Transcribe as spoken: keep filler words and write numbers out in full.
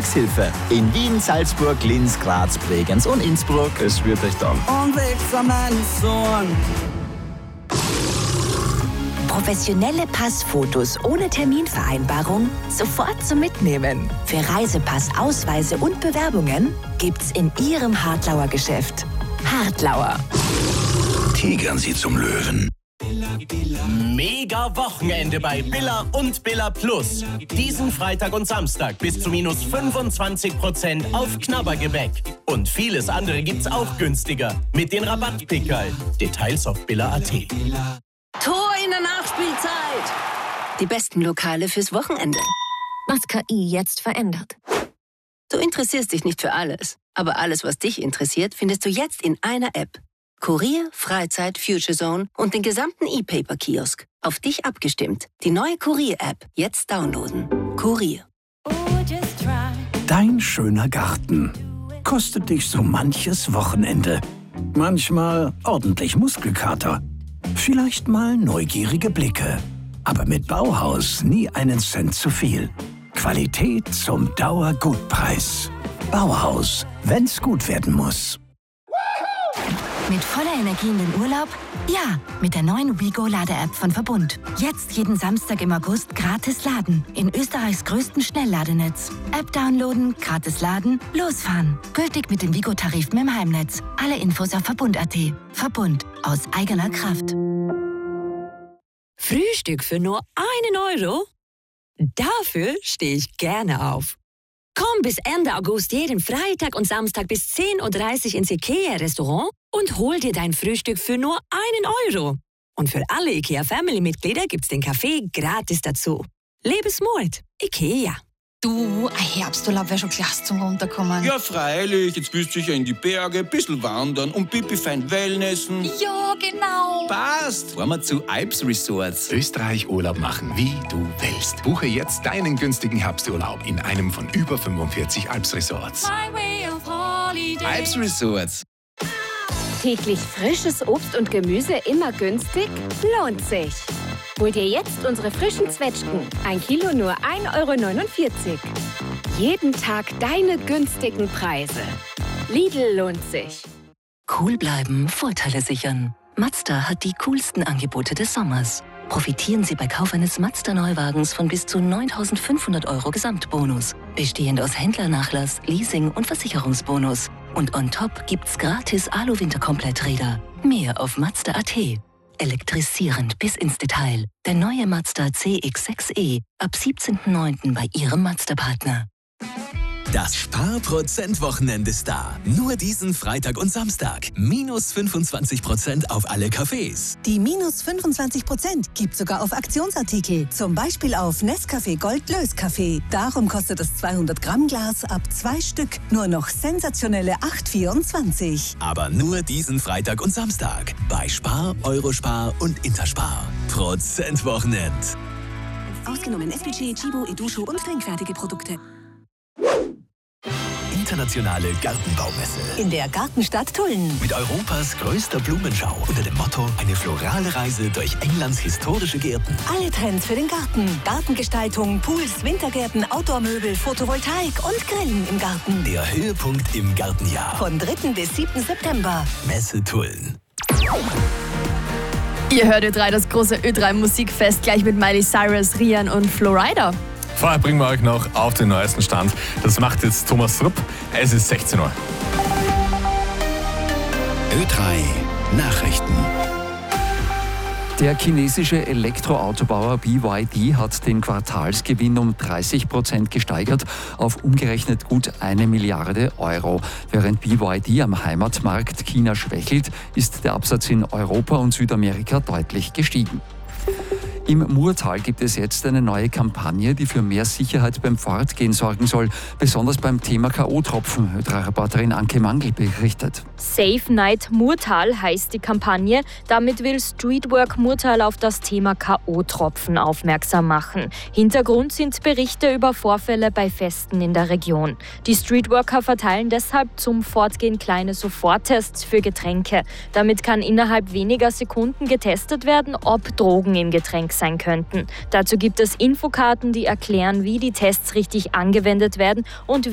Vertragshilfe. In Wien, Salzburg, Linz, Graz, Bregenz und Innsbruck. Es wird euch dann. Und weg von meinen Sohn. Professionelle Passfotos ohne Terminvereinbarung sofort zum Mitnehmen. Für Reisepass, Ausweise und Bewerbungen gibt's in Ihrem Hartlauer Geschäft. Hartlauer. Tigern Sie zum Löwen. Mega Wochenende bei Billa und Billa Plus. Diesen Freitag und Samstag bis zu minus fünfundzwanzig Prozent auf Knabbergebäck. Und vieles andere gibt's auch günstiger mit den Rabattpickerl. Details auf billa punkt at. Tor in der Nachspielzeit. Die besten Lokale fürs Wochenende. Was K I jetzt verändert. Du interessierst dich nicht für alles, aber alles, was dich interessiert, findest du jetzt in einer App. Kurier, Freizeit, Future Zone und den gesamten E-Paper-Kiosk. Auf dich abgestimmt. Die neue Kurier-App. Jetzt downloaden. Kurier. Dein schöner Garten kostet dich so manches Wochenende. Manchmal ordentlich Muskelkater. Vielleicht mal neugierige Blicke. Aber mit Bauhaus nie einen Cent zu viel. Qualität zum Dauergutpreis. Bauhaus, wenn's gut werden muss. Mit voller Energie in den Urlaub? Ja, mit der neuen WeGo-Lade-App von Verbund. Jetzt jeden Samstag im August gratis laden. In Österreichs größten Schnellladenetz. App downloaden, gratis laden, losfahren. Gültig mit dem WeGo-Tarif im Heimnetz. Alle Infos auf verbund punkt at. Verbund. Aus eigener Kraft. Frühstück für nur einen Euro? Dafür stehe ich gerne auf. Komm bis Ende August jeden Freitag und Samstag bis zehn Uhr dreißig ins IKEA-Restaurant und hol dir dein Frühstück für nur einen Euro. Und für alle IKEA-Family-Mitglieder gibt's den Kaffee gratis dazu. Lebensmut. IKEA. Du, ein Herbsturlaub wäre schon klasse zum Runterkommen. Ja, freilich. Jetzt willst du sicher in die Berge, ein bisschen wandern und pipi fein Wellnessen. Ja, genau. Passt. Fahren wir zu Alps Resorts. Österreich Urlaub machen, wie du willst. Buche jetzt deinen günstigen Herbsturlaub in einem von über fünfundvierzig Alps Resorts. Alps Resorts. Täglich frisches Obst und Gemüse immer günstig? Lohnt sich. Hol dir jetzt unsere frischen Zwetschgen. Ein Kilo nur ein Euro neunundvierzig. Jeden Tag deine günstigen Preise. Lidl lohnt sich. Cool bleiben, Vorteile sichern. Mazda hat die coolsten Angebote des Sommers. Profitieren Sie bei Kauf eines Mazda-Neuwagens von bis zu neuntausendfünfhundert Euro Gesamtbonus. Bestehend aus Händlernachlass, Leasing und Versicherungsbonus. Und on top gibt's gratis Alu-Winterkompletträder. Mehr auf Mazda punkt at. Elektrisierend bis ins Detail. Der neue Mazda C X sechs E ab siebzehnten neunten bei Ihrem Mazda-Partner. Das Spar-Prozent-Wochenende ist da. Nur diesen Freitag und Samstag. Minus fünfundzwanzig Prozent auf alle Cafés. Die minus fünfundzwanzig Prozent gibt sogar auf Aktionsartikel. Zum Beispiel auf Nescafé Gold Löskaffee. Darum kostet das zweihundert Gramm Glas ab zwei Stück nur noch sensationelle acht vierundzwanzig. Aber nur diesen Freitag und Samstag. Bei Spar, Eurospar und Interspar. Prozent-Wochenend. Ausgenommen S P G, Chibo, Edusho und trinkfertige Produkte. Internationale Gartenbaumesse. In der Gartenstadt Tulln. Mit Europas größter Blumenschau unter dem Motto eine florale Reise durch Englands historische Gärten. Alle Trends für den Garten. Gartengestaltung, Pools, Wintergärten, Outdoor-Möbel, Photovoltaik und Grillen im Garten. Der Höhepunkt im Gartenjahr. Von dritten bis siebten September. Messe Tulln. Ihr hört Ö drei, das große Ö drei Musikfest, gleich mit Miley Cyrus, Rian und Florida. Vorher bringen wir euch noch auf den neuesten Stand. Das macht jetzt Thomas Rupp. Es ist sechzehn Uhr. Ö drei Nachrichten. Der chinesische Elektroautobauer B Y D hat den Quartalsgewinn um dreißig Prozent gesteigert auf umgerechnet gut eine Milliarde Euro. Während B Y D am Heimatmarkt China schwächelt, ist der Absatz in Europa und Südamerika deutlich gestiegen. Im Murtal gibt es jetzt eine neue Kampagne, die für mehr Sicherheit beim Fortgehen sorgen soll, besonders beim Thema K O-Tropfen. Ö drei Reporterin Anke Mangl berichtet. Safe Night Murtal heißt die Kampagne. Damit will Streetwork Murtal auf das Thema K O-Tropfen aufmerksam machen. Hintergrund sind Berichte über Vorfälle bei Festen in der Region. Die Streetworker verteilen deshalb zum Fortgehen kleine Soforttests für Getränke. Damit kann innerhalb weniger Sekunden getestet werden, ob Drogen im Getränk sein könnten. Dazu gibt es Infokarten, die erklären, wie die Tests richtig angewendet werden und